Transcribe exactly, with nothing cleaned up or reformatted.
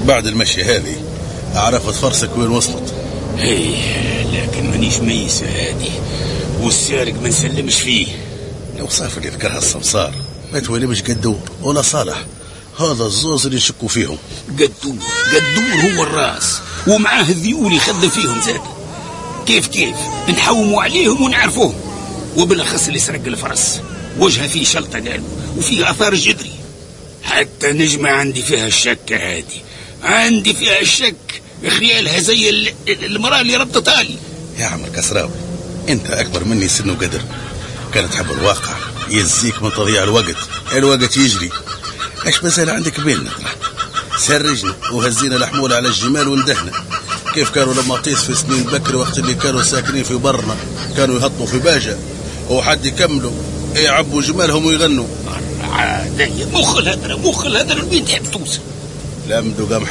بعد المشي هذه عرفت فرسك وين وصلت. هي لكن مانيش ميسة هذه، والسارق ما نسلمش فيه. الأوصاف اللي ذكرها السمسار ما تولمش قدور ولا صالح، هذا الزوز اللي يشكوا فيهم. قدور قدور هو الراس، ومعاه الذيول يخدم فيهم زاد. كيف كيف نحوموا عليهم ونعرفوهم، وبالأخص اللي سرق الفرس وجهه فيه شلطة قالوا وفيه أثار جدري. حتى نجمة عندي فيها الشك هذه، عندي فيها الشك، خيالها زي المرأة اللي ربطتها لي. يا عمر كسراوي انت أكبر مني سن وقدر، كانت تحب الواقع يزيك من تضييع الوقت. الوقت يجري، ايش بزال عندك بين نطرح؟ سرجنا وهزينا الحمولة على الجمال وندهنا كيف كانوا لما طيس في سنين بكر، وقت اللي كانوا ساكنين في برنا كانوا يهطوا في باجة وحد يكملوا يعبوا جمالهم ويغنوا. عادي مخل هذا مخل هذا البيت يحب توصل. لمدوا قام